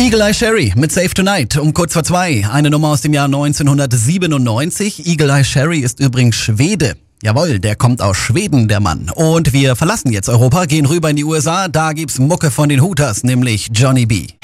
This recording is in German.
Eagle Eye Cherry mit Save Tonight um kurz vor 2. Eine Nummer aus dem Jahr 1997. Eagle Eye Cherry ist übrigens Schwede. Jawohl, der kommt aus Schweden, der Mann. Und wir verlassen jetzt Europa, gehen rüber in die USA. Da gibt's Mucke von den Hooters, nämlich Johnny B.